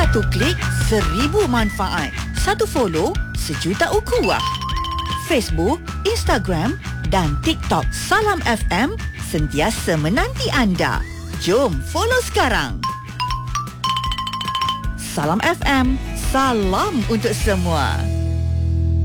Satu klik, 1000 manfaat. Satu follow, 1 juta ukhuwah. Facebook, Instagram dan TikTok Salam FM sentiasa menanti anda. Jom follow sekarang. Salam FM, salam untuk semua.